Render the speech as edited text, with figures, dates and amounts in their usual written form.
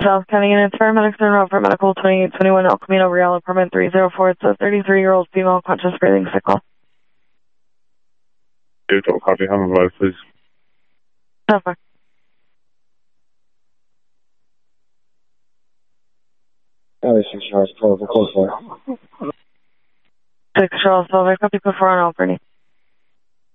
Charles County Units, paramedics en route for medical 2821 El Camino Real, apartment 304. It's a 33-year-old female, conscious breathing, sick call. Don't copy. Have a voice, please. So far. Oh, 6 Charles 12, close 4. 6 Charles 12, I copy, put 4 on Alberni.